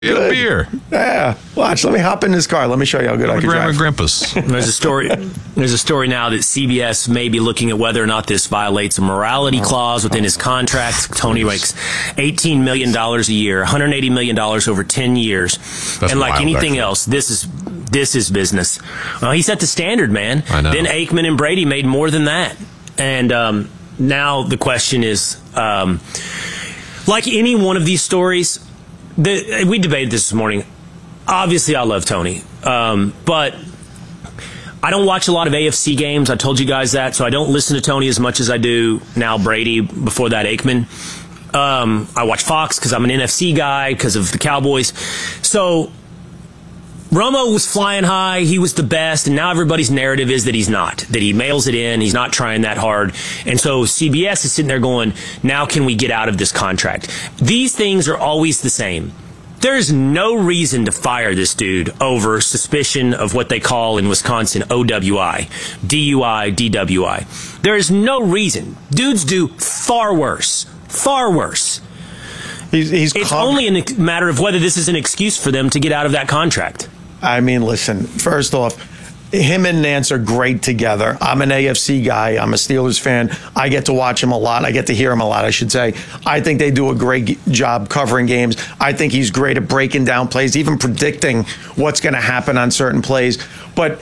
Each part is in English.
Get a beer. Yeah. Watch. Let me hop in this car. Let me show you how good I can Grandma drive. and Grandpa's. There's a story now that CBS may be looking at whether or not this violates a morality clause within his contract. Tony makes $18 million a year, $180 million over 10 years. That's and like wild, anything actually. else, this is business. He set the standard, man. I know. Then Aikman and Brady made more than that. And now the question is, like any one of these stories, we debated this morning. Obviously, I love Tony, but I don't watch a lot of AFC games. I told you guys that, so I don't listen to Tony as much as I do now Brady, before that Aikman. I watch Fox because I'm an NFC guy because of the Cowboys. So Romo was flying high. He was the best, and now everybody's narrative is that he's not, that he mails it in. He's not trying that hard. And so CBS is sitting there going, now can we get out of this contract? These things are always the same. There's no reason to fire this dude over suspicion of what they call in Wisconsin OWI, DUI, DWI. There is no reason. Dudes do far worse. Far worse. It's only a matter of whether this is an excuse for them to get out of that contract. I mean, listen, first off, him and Nance are great together. I'm an AFC guy. I'm a Steelers fan. I get to watch him a lot. I get to hear him a lot, I should say. I think they do a great job covering games. I think he's great at breaking down plays, even predicting what's going to happen on certain plays. But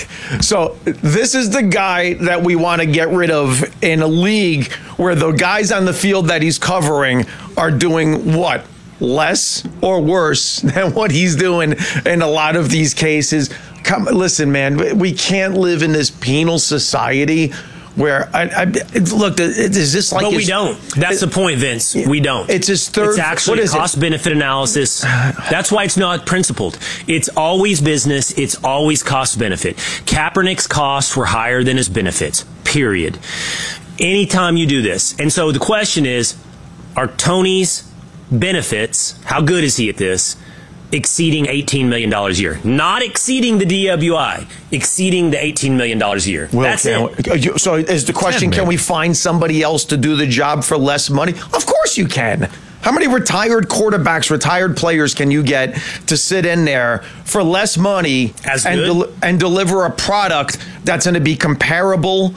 so this is the guy that we want to get rid of in a league where the guys on the field that he's covering are doing what? Less or worse than what he's doing in a lot of these cases. Listen, man, we can't live in this penal society where look. Is this like? But we don't. That's the point, Vince. We don't. It's his third. It's actually cost-benefit analysis. That's why it's not principled. It's always business. It's always cost-benefit. Kaepernick's costs were higher than his benefits. Period. Anytime you do this, and so the question is, are Tony's benefits, how good is he at this, exceeding $18 million a year? Not exceeding the DWI, exceeding the $18 million a year. That's it. So is the question, can we find somebody else to do the job for less money? Of course you can. How many retired quarterbacks, retired players can you get to sit in there for less money and deliver a product that's going to be comparable?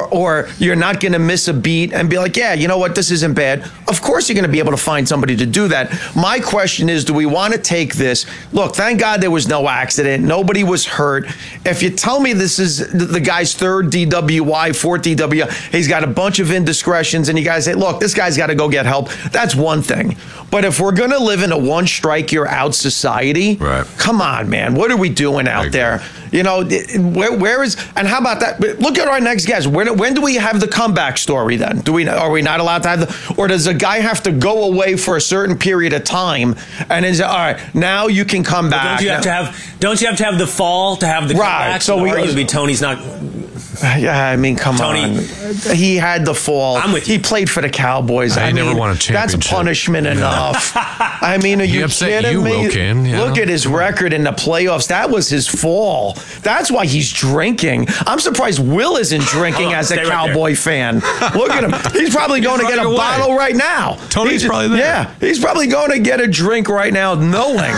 Or you're not going to miss a beat and be like, yeah, you know what, this isn't bad. Of course you're going to be able to find somebody to do that. My question is, do we want to take this? Look, thank God there was no accident. Nobody was hurt. If you tell me this is the guy's third DWI, fourth DWI, he's got a bunch of indiscretions, and you guys say, look, this guy's got to go get help, that's one thing. But if we're going to live in a one-strike-you're-out society, come on, man, what are we doing out there? You know, where is, and how about that? Look at our next guest. When do we have the comeback story then? Are we not allowed to have or does a guy have to go away for a certain period of time and then say, all right, now you can come back? Don't you have to have the fall to have the comeback? So Tony's not. Yeah, I mean, come on. He had the fall. I'm with you. He played for the Cowboys. I never won a championship. That's punishment enough. I mean, are you kidding me? Look at his record in the playoffs. That was his fall. That's why he's drinking. I'm surprised Will isn't drinking as a Cowboy fan. Look at him. He's probably going to get a bottle right now. Tony's probably there. Yeah, he's probably going to get a drink right now knowing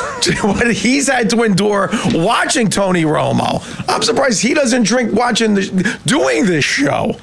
what he's had to endure watching Tony Romo. I'm surprised he doesn't drink watching doing this show.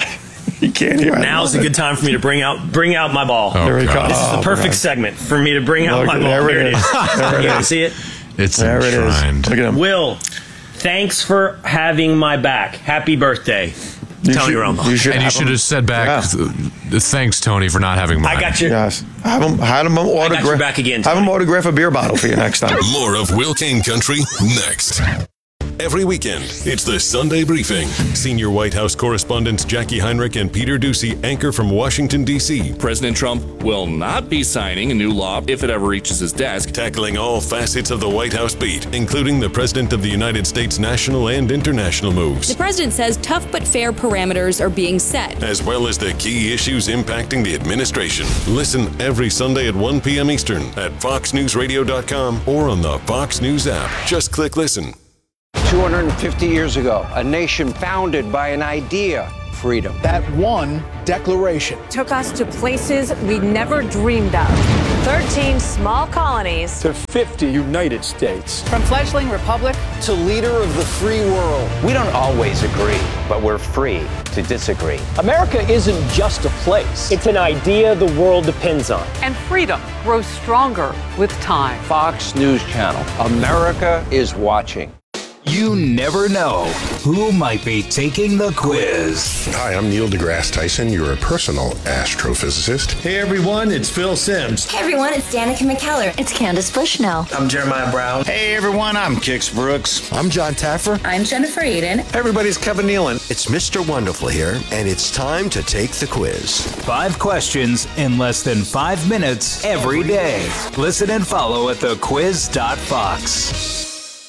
You can't hear it. Now's a good time for me to bring out my ball. There he comes. This is the perfect segment for me to bring out my ball. There it is. You can see it? It's there enshrined. It is. Look at him. Will, thanks for having my back. Happy birthday, Tony Romo. You should have said back, thanks, Tony, for not having mine. I got you. Yes. Have him autograph. I got you back again, Have him autograph a beer bottle for you next time. More of Will Kane Country next. Every weekend, it's the Sunday Briefing. Senior White House correspondents Jackie Heinrich and Peter Doocy anchor from Washington, D.C. President Trump will not be signing a new law if it ever reaches his desk. Tackling all facets of the White House beat, including the President of the United States' national and international moves. The president says tough but fair parameters are being set, as well as the key issues impacting the administration. Listen every Sunday at 1 p.m. Eastern at FoxNewsRadio.com or on the Fox News app. Just click listen. 250 years ago, a nation founded by an idea, freedom. That one declaration took us to places we never dreamed of. 13 small colonies to 50 United States. From fledgling republic to leader of the free world. We don't always agree, but we're free to disagree. America isn't just a place. It's an idea the world depends on. And freedom grows stronger with time. Fox News Channel. America is watching. You never know who might be taking the quiz. Hi, I'm Neil deGrasse Tyson, your personal astrophysicist. Hey everyone, it's Phil Simms. Hey everyone, it's Danica McKellar. It's Candace Bushnell. I'm Jeremiah Brown. Hey everyone, I'm Kix Brooks. I'm John Taffer. I'm Jennifer Aiden. Hey everybody, it's Kevin Nealon. It's Mr. Wonderful here, and it's time to take the quiz. 5 questions in less than 5 minutes every day. Listen and follow at thequiz.fox.